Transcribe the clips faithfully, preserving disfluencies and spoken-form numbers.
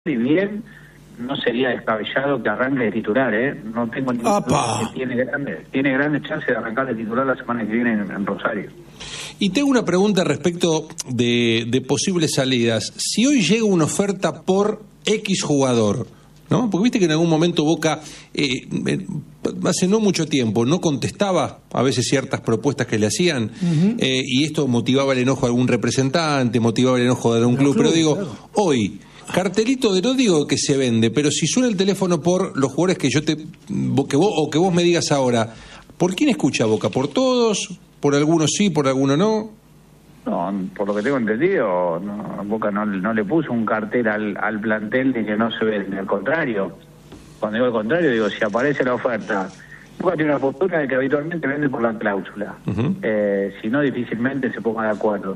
y bien, no sería descabellado que arranque de titular, ¿eh? No tengo ningún duda que tiene grandes, tiene grandes chances de arrancar de titular la semana que viene en, en Rosario. Y tengo una pregunta respecto de, de posibles salidas. Si hoy llega una oferta por X jugador, ¿no? Porque viste que en algún momento Boca, eh, hace no mucho tiempo, no contestaba a veces ciertas propuestas que le hacían, uh-huh. eh, y esto motivaba el enojo de algún representante, motivaba el enojo de algún club, club, pero digo, claro. hoy... Cartelito de no digo que se vende, pero si suena el teléfono por los jugadores que yo te que vos o que vos me digas ahora, ¿por quién escucha Boca? ¿Por todos? ¿Por algunos sí, por algunos no? No, por lo que tengo entendido, no, Boca no, no le puso un cartel al, al plantel de que no se vende, al contrario. Cuando digo al contrario, digo, si aparece la oferta, Boca tiene una postura de que habitualmente vende por la cláusula. Uh-huh. Eh, si no, difícilmente se ponga de acuerdo.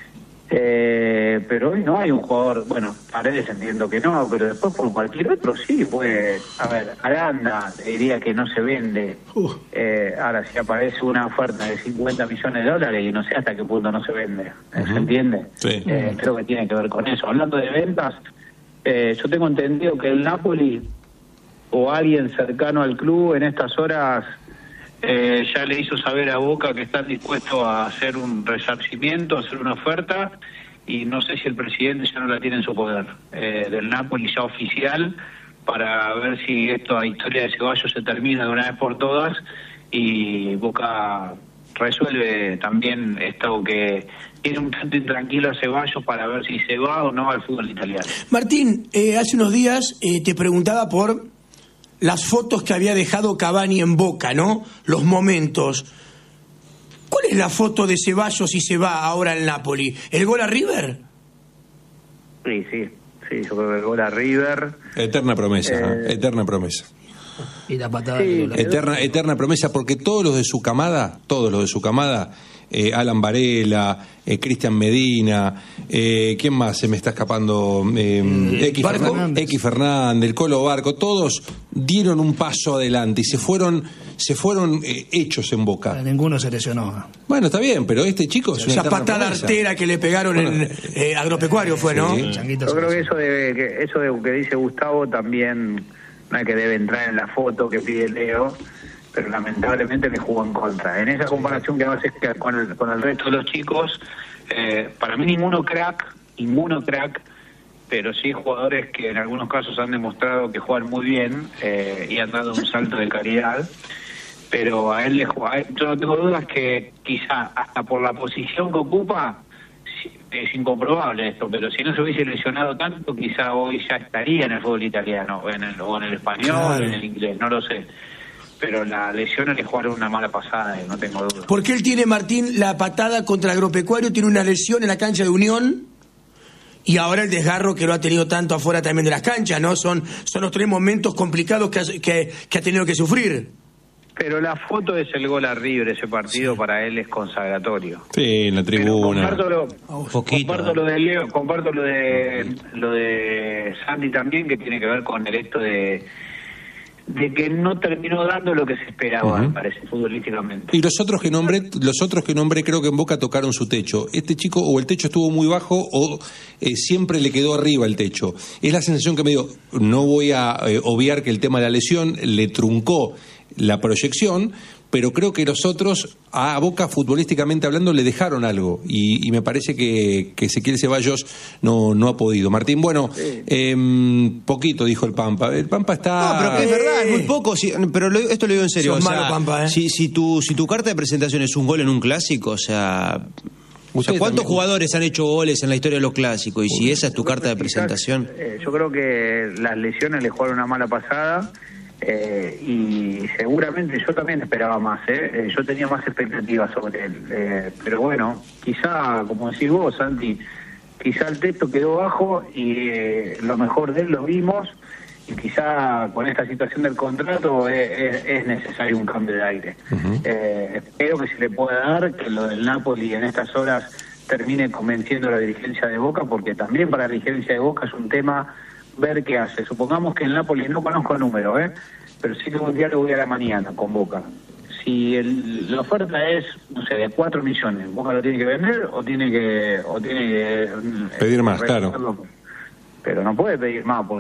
Eh, pero hoy no hay un jugador, bueno, Paredes entiendo que no, pero después por cualquier otro sí, pues, a ver, Aranda diría que no se vende. Uh. Eh, ahora, si aparece una oferta de cincuenta millones de dólares y no sé hasta qué punto no se vende, uh-huh. ¿se entiende? Sí. Eh, creo que tiene que ver con eso. Hablando de ventas, eh, yo tengo entendido que el Napoli o alguien cercano al club en estas horas Eh, ya le hizo saber a Boca que están dispuestos a hacer un resarcimiento, a hacer una oferta, y no sé si el presidente ya no la tiene en su poder, eh, del Napoli ya oficial, para ver si esta historia de Ceballos se termina de una vez por todas y Boca resuelve también esto que tiene un tanto intranquilo a Ceballos para ver si se va o no al fútbol italiano. Martín, eh, hace unos días eh, te preguntaba por las fotos que había dejado Cavani en Boca, ¿no? Los momentos. ¿Cuál es la foto de Ceballos si se va ahora al Napoli? ¿El gol a River? Sí, sí, sí, yo creo que el gol a River. Eterna promesa, eh... ¿eh? Eterna promesa. Y la patada sí, de eterna, eterna promesa, porque todos los de su camada, todos los de su camada, eh, Alan Varela, eh, Cristian Medina, eh, ¿quién más se me está escapando? Eh, eh, X, Fernández. X Fernández, el Colo Barco, todos dieron un paso adelante y se fueron, se fueron eh, hechos en Boca. Pero ninguno se lesionó. Bueno, está bien, pero este chico es una esa patada promesa. Artera que le pegaron bueno, en eh, Agropecuario fue, ¿no? Sí. Yo creo que eso de que eso de que dice Gustavo también. No es que debe entrar en la foto que pide Leo, pero lamentablemente le jugó en contra. En esa comparación que haces con el, con el resto de los chicos, eh, para mí ninguno crack, ninguno crack, pero sí jugadores que en algunos casos han demostrado que juegan muy bien eh, y han dado un salto de calidad. Pero a él le juega, yo no tengo dudas que quizá hasta por la posición que ocupa, es incomprobable esto, pero si no se hubiese lesionado tanto, quizá hoy ya estaría en el fútbol italiano, en el, o en el español, claro. en el inglés, no lo sé. Pero la lesión le jugaron una mala pasada, no tengo duda. Porque él tiene, Martín, la patada contra el Agropecuario, tiene una lesión en la cancha de Unión, y ahora el desgarro que lo ha tenido tanto afuera también de las canchas, ¿no? Son, son los tres momentos complicados que ha, que, que ha tenido que sufrir. Pero la foto es el gol a River, ese partido sí. Para él es consagratorio. Sí, en la tribuna. Comparto lo, Poquito, comparto lo de Leo, comparto lo de lo de Sandy también, que tiene que ver con el hecho de de que no terminó dando lo que se esperaba, uh-huh. me parece, futbolísticamente. Y los otros que nombré, los otros que nombré creo que en Boca tocaron su techo. Este chico o el techo estuvo muy bajo o eh, siempre le quedó arriba el techo. Es la sensación que me dio. No voy a eh, obviar que el tema de la lesión le truncó la proyección, pero creo que los otros a Boca futbolísticamente hablando le dejaron algo y, y me parece que, que Ezequiel Ceballos no, no ha podido. Martín, bueno, sí. eh, poquito dijo el Pampa. El Pampa está... No, pero que es verdad, es muy poco, sí, pero lo, esto lo digo en serio. O sea, malo, Pampa, ¿eh? si, si, tu, si tu carta de presentación es un gol en un clásico, o sea... O sea, ¿cuántos también jugadores han hecho goles en la historia de los clásicos? Y Uy, si esa es tu carta de presentación... Quizás, eh, yo creo que las lesiones le jugaron una mala pasada. Eh, y seguramente yo también esperaba más, ¿eh? Eh, yo tenía más expectativas sobre él, eh, pero bueno, quizá, como decís vos, Santi, quizá el texto quedó bajo y eh, lo mejor de él lo vimos, y quizá con esta situación del contrato es, es, es necesario un cambio de aire. Uh-huh. eh, espero que se le pueda dar, que lo del Napoli en estas horas termine convenciendo a la dirigencia de Boca, porque también para la dirigencia de Boca es un tema ver qué hace. Supongamos que el Napoli, no conozco el número, ¿eh? pero sí que un diálogo voy a la mañana con Boca. Si el, la oferta es, no sé, de cuatro millones, ¿Boca lo tiene que vender o tiene que o tiene que pedir más, claro? pero no puede pedir más, porque